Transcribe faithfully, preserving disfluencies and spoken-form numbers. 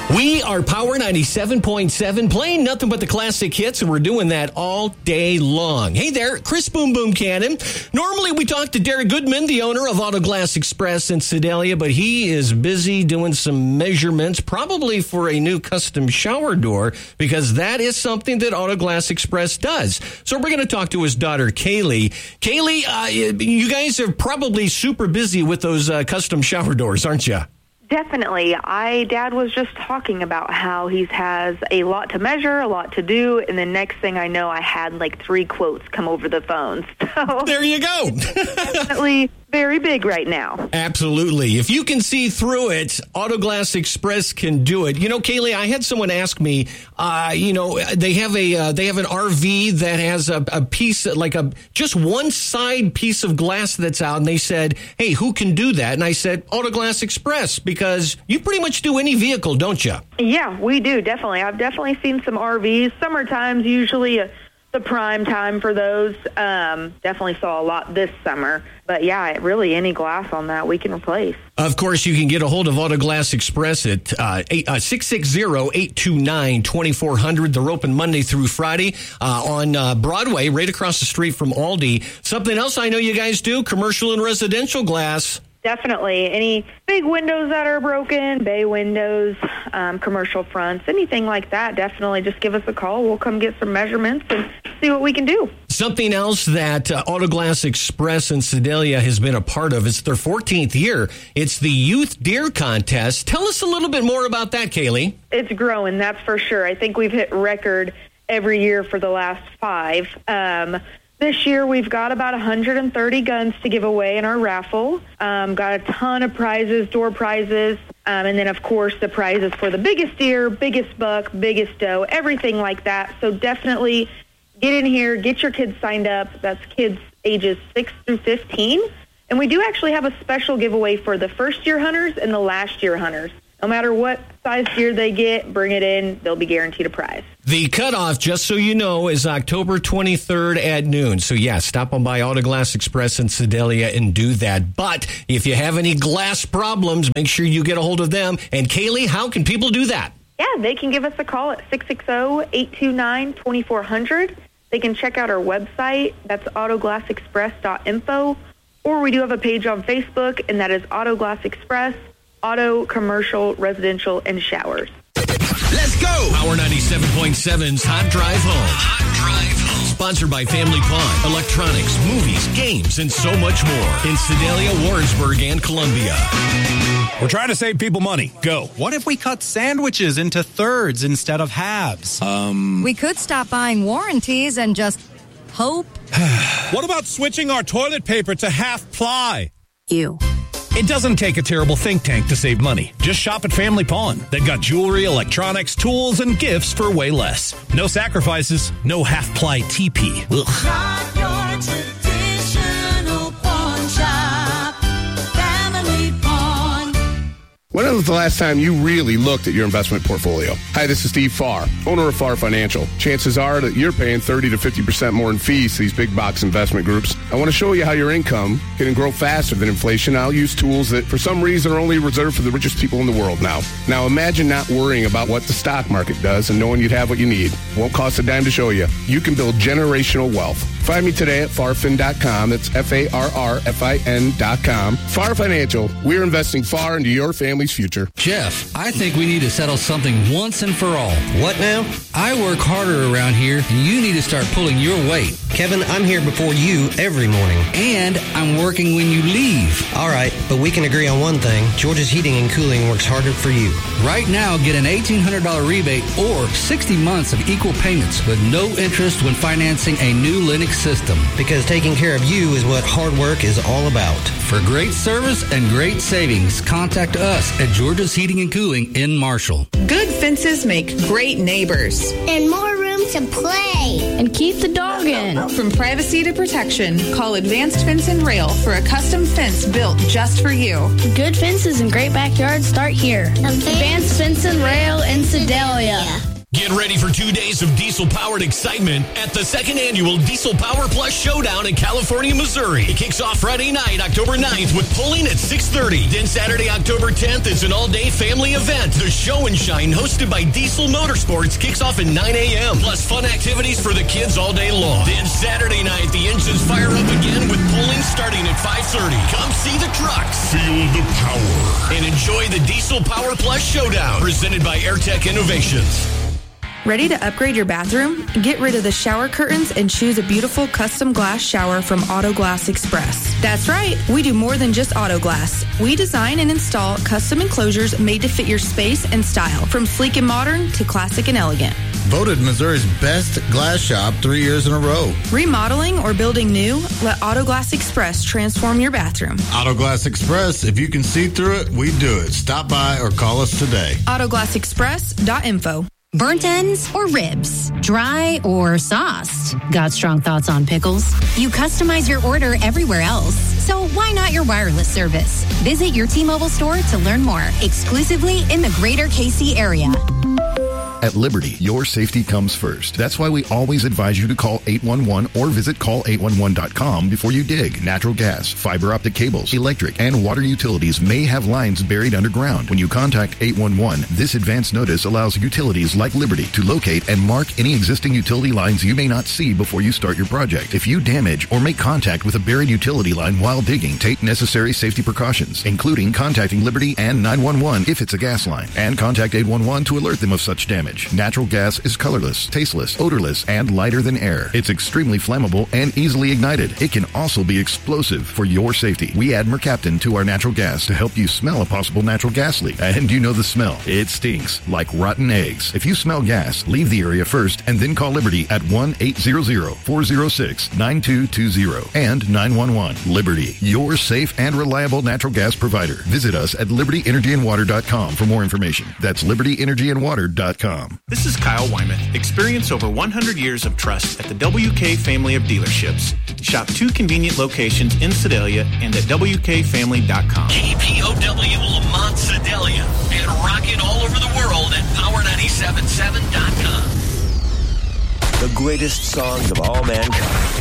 We are Power ninety-seven point seven, playing nothing but the classic hits, and we're doing that all day long. Hey there, Chris Boom Boom Cannon. Normally we talk to Derek Goodman, the owner of Auto Glass Express in Sedalia, but he is busy doing some measurements, probably for a new custom shower door, because that is something that Auto Glass Express does. So we're going to talk to his daughter, Kaylee. Kaylee, uh, you guys are probably super busy with those uh, custom shower doors, aren't you? Definitely. I Dad was just talking about how he has a lot to measure, a lot to do, and the next thing I know, I had like three quotes come over the phone. So there you go. Definitely very big right now. Absolutely. If you can see through it, Auto Glass Express can do it. You know, Kaylee, I had someone ask me, uh, you know, they have a uh, they have an R V that has a, a piece, like a just one side piece of glass that's out, and they said, hey, who can do that? And I said, Auto Glass Express, because you pretty much do any vehicle, don't you? Yeah, we do, definitely. I've definitely seen some R Vs. Summertime's usually a, the prime time for those. Um, definitely saw a lot this summer. But yeah, really any glass on that we can replace. Of course, you can get a hold of Auto Glass Express at uh, six six zero, eight two nine, two four zero zero. They're open Monday through Friday uh, on uh, Broadway, right across the street from Aldi. Something else I know you guys do, commercial and residential glass. Definitely. Any big windows that are broken, bay windows, um, commercial fronts, anything like that, definitely just give us a call. We'll come get some measurements and see what we can do. Something else that uh, Auto Glass Express in Sedalia has been a part of, it's their fourteenth year. It's the Youth Deer Contest. Tell us a little bit more about that, Kaylee. It's growing, that's for sure. I think we've hit record every year for the last five. Um This year, we've got about one hundred thirty guns to give away in our raffle. Um, got a ton of prizes, door prizes, um, and then, of course, the prizes for the biggest deer, biggest buck, biggest doe, everything like that. So definitely get in here, get your kids signed up. That's kids ages six through fifteen. And we do actually have a special giveaway for the first-year hunters and the last-year hunters. No matter what size deer they get, bring it in. They'll be guaranteed a prize. The cutoff, just so you know, is October twenty-third at noon. So, yeah, stop on by Auto Glass Express in Sedalia and do that. But if you have any glass problems, make sure you get a hold of them. And, Kaylee, how can people do that? Yeah, they can give us a call at six six zero, eight two nine, two four zero zero. They can check out our website. That's auto glass express dot info. Or we do have a page on Facebook, and that is Auto Glass Express. Auto, commercial, residential, and showers. Let's go! Power ninety-seven point seven's Hot Drive Home. Hot Drive Home. Sponsored by Family Pawn, electronics, movies, games, and so much more. In Sedalia, Warrensburg, and Columbia. We're trying to save people money. Go. What if we cut sandwiches into thirds instead of halves? Um. We could stop buying warranties and just hope. What about switching our toilet paper to half ply? You. It doesn't take a terrible think tank to save money. Just shop at Family Pawn. They've got jewelry, electronics, tools, and gifts for way less. No sacrifices, no half-ply T P. Ugh. Not your traditional pawn shop. Family Pawn. When was the last time you really looked at your investment portfolio? Hi, this is Steve Farr, owner of Farr Financial. Chances are that you're paying thirty to fifty percent more in fees to these big box investment groups. I want to show you how your income can grow faster than inflation. I'll use tools that, for some reason, are only reserved for the richest people in the world now. Now, imagine not worrying about what the stock market does and knowing you'd have what you need. Won't cost a dime to show you. You can build generational wealth. Find me today at farfin dot com. That's F A R R F I N dot com. Farr Financial. We're investing far into your family's future. Jeff, I think we need to settle something once and for all. What now? I work harder around here, and you need to start pulling your weight. Kevin, I'm here before you every morning. And I'm working when you leave. All right, but we can agree on one thing. George's Heating and Cooling works harder for you. Right now, get an eighteen hundred dollars rebate or sixty months of equal payments with no interest when financing a new Lennox system. Because taking care of you is what hard work is all about. For great service and great savings, contact us at George's Heating and Cooling in Marshall. Good fences make great neighbors. And more room to play. And keep the dog in. From privacy to protection, call Advanced Fence and Rail for a custom fence built just for you. Good fences and great backyards start here. Advanced Fence and Rail in Sedalia. Get ready for two days of diesel-powered excitement at the second annual Diesel Power Plus Showdown in California, Missouri. It kicks off Friday night, October ninth, with polling at six thirty. Then Saturday, October tenth, is an all-day family event. The Show and Shine, hosted by Diesel Motorsports, kicks off at nine a.m. Plus fun activities for the kids all day long. Then Saturday night, the engines fire up again with polling starting at five thirty. Come see the trucks, feel the power, and enjoy the Diesel Power Plus Showdown, presented by AirTech Innovations. Ready to upgrade your bathroom? Get rid of the shower curtains and choose a beautiful custom glass shower from Auto Glass Express. That's right, we do more than just auto glass. We design and install custom enclosures made to fit your space and style, from sleek and modern to classic and elegant. Voted Missouri's best glass shop three years in a row. Remodeling or building new? Let Auto Glass Express transform your bathroom. Auto Glass Express, if you can see through it, we do it. Stop by or call us today. auto glass express dot info. Burnt ends or ribs? Dry or sauced? Got strong thoughts on pickles? You customize your order everywhere else, so why not your wireless service? Visit your T-Mobile store to learn more, exclusively in the greater K C area. At Liberty, your safety comes first. That's why we always advise you to call eight one one or visit call eight one one dot com before you dig. Natural gas, fiber optic cables, electric, and water utilities may have lines buried underground. When you contact eight one one, this advance notice allows utilities like Liberty to locate and mark any existing utility lines you may not see before you start your project. If you damage or make contact with a buried utility line while digging, take necessary safety precautions, including contacting Liberty and nine one one if it's a gas line, and contact eight one one to alert them of such damage. Natural gas is colorless, tasteless, odorless, and lighter than air. It's extremely flammable and easily ignited. It can also be explosive. For your safety, we add Mercaptan to our natural gas to help you smell a possible natural gas leak. And you know the smell. It stinks like rotten eggs. If you smell gas, leave the area first and then call Liberty at one eight hundred, four oh six, nine two two zero and nine one one. Liberty, your safe and reliable natural gas provider. Visit us at liberty energy and water dot com for more information. That's liberty energy and water dot com. This is Kyle Wyman. Experience over one hundred years of trust at the W K family of dealerships. Shop two convenient locations in Sedalia and at W K family dot com. K P O W Lamont Sedalia, and rocking all over the world at power nine seven seven dot com. The greatest songs of all mankind.